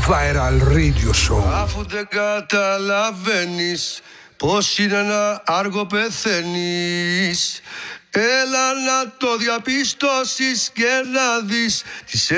Viral Radio Show. Αφού δεν καταλαβαίνεις πως είναι ένα άργο πεθαίνεις, έλα να το διαπιστώσεις και να δεις τις